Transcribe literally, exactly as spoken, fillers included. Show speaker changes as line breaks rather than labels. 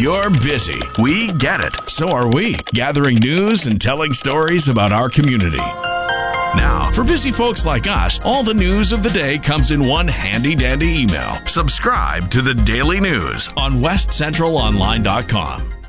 You're busy. We get it. So are we, gathering news and telling stories about our community. Now, for busy folks like us, all the news of the day comes in one handy-dandy email. Subscribe to the Daily News on west central online dot com.